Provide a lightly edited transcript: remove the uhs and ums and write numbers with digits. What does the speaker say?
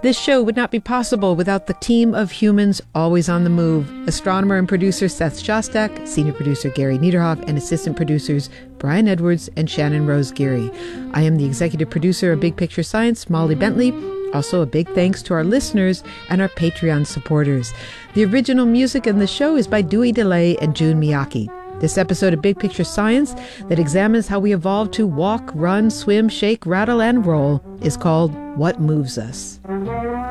This show would not be possible without the team of humans always on the move. Astronomer and producer Seth Shostak, senior producer Gary Niederhoff, and assistant producers Brian Edwards and Shannon Rose Geary. I am the executive producer of Big Picture Science, Molly Bentley. Also, a big thanks to our listeners and our Patreon supporters. The original music in the show is by Dewey DeLay and June Miyake. This episode of Big Picture Science that examines how we evolved to walk, run, swim, shake, rattle, and roll is called What Moves Us.